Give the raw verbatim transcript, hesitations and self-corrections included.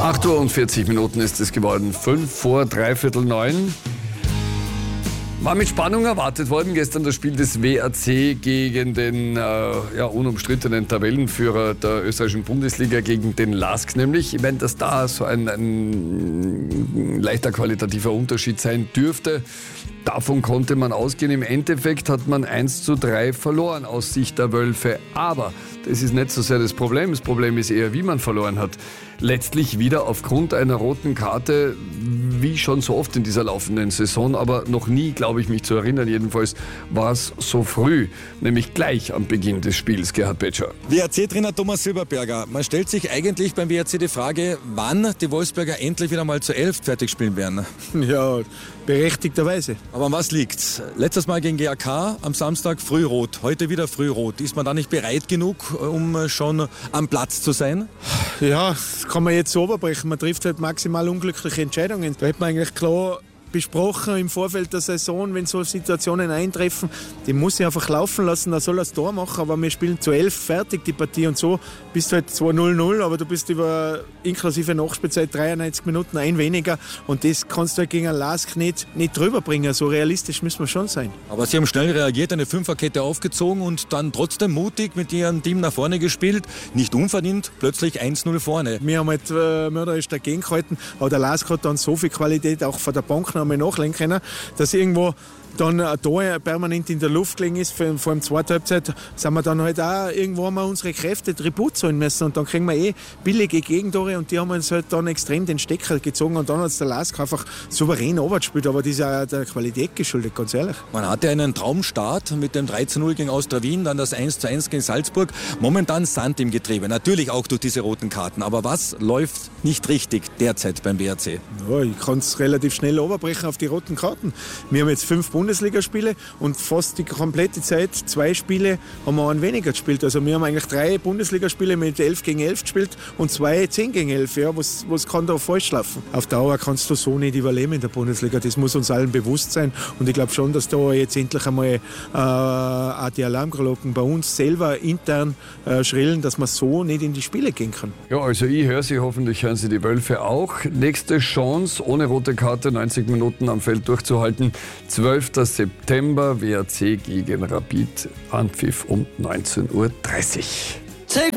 acht Uhr und vierzig Minuten ist es geworden, fünf vor dreiviertel neun. War mit Spannung erwartet worden gestern das Spiel des W R C gegen den äh, ja, unumstrittenen Tabellenführer der österreichischen Bundesliga, gegen den LASK nämlich. Ich meine, dass da so ein, ein leichter qualitativer Unterschied sein dürfte, davon konnte man ausgehen. Im Endeffekt hat man eins zu drei verloren aus Sicht der Wölfe. Aber das ist nicht so sehr das Problem. Das Problem ist eher, wie man verloren hat. Letztlich wieder aufgrund einer roten Karte, wie schon so oft in dieser laufenden Saison, aber noch nie, glaube ich, mich zu erinnern. Jedenfalls war es so früh, nämlich gleich am Beginn des Spiels, Gerhard Betscher. W R C-Trainer Thomas Silberberger. Man stellt sich eigentlich beim W R C die Frage, wann die Wolfsberger endlich wieder mal zu elf fertig spielen werden. Ja, berechtigterweise. Aber an was liegt's? Letztes Mal gegen G A K am Samstag frührot, heute wieder frührot. Ist man da nicht bereit genug, um schon am Platz zu sein? Ja, das kann man jetzt so überbrechen. Man trifft halt maximal unglückliche Entscheidungen. Da hätte man eigentlich klar besprochen im Vorfeld der Saison, wenn so Situationen eintreffen, die muss ich einfach laufen lassen, da soll er das Tor machen, aber wir spielen zu elf fertig die Partie und so bist du halt zwei null null, aber du bist über inklusive Nachspielzeit dreiundneunzig Minuten ein weniger und das kannst du halt gegen einen LASK nicht, nicht drüber bringen, so realistisch müssen wir schon sein. Aber Sie haben schnell reagiert, eine Fünferkette aufgezogen und dann trotzdem mutig mit Ihrem Team nach vorne gespielt, nicht unverdient, plötzlich eins null vorne. Wir haben halt äh, mörderisch dagegen gehalten, aber der LASK hat dann so viel Qualität auch von der Bank noch mal nachlegen können, dass irgendwo dann ein Tor permanent in der Luft gelegen ist. Vor allem zweiter Halbzeit sind wir dann halt auch irgendwo mal unsere Kräfte Tribut zahlen müssen und dann kriegen wir eh billige Gegentore und die haben uns halt dann extrem den Stecker gezogen und dann hat es der LASK einfach souverän runtergespielt, aber das ist auch der Qualität geschuldet, ganz ehrlich. Man hatte einen Traumstart mit dem drei zu null gegen Austria Wien, dann das eins zu eins gegen Salzburg. Momentan Sand im Getriebe, natürlich auch durch diese roten Karten. Aber was läuft nicht richtig derzeit beim W R C? Ja, ich kann es relativ schnell runterbrechen auf die roten Karten. Wir haben jetzt fünf Bundesligaspiele und fast die komplette Zeit, zwei Spiele, haben wir einen weniger gespielt. Also wir haben eigentlich drei Bundesligaspiele mit elf gegen elf gespielt und zwei zehn gegen elf. Ja, was, was kann da falsch laufen? Auf Dauer kannst du so nicht überleben in der Bundesliga. Das muss uns allen bewusst sein. Und ich glaube schon, dass da jetzt endlich einmal äh, auch die Alarmglocken bei uns selber intern äh, schrillen, dass man so nicht in die Spiele gehen kann. Ja, also ich höre Sie, hoffentlich hören Sie die Wölfe auch. Nächste Chance, ohne rote Karte, neunzig Minuten am Feld durchzuhalten. zwölfter September, W R C gegen Rapid, Anpfiff um neunzehn Uhr dreißig.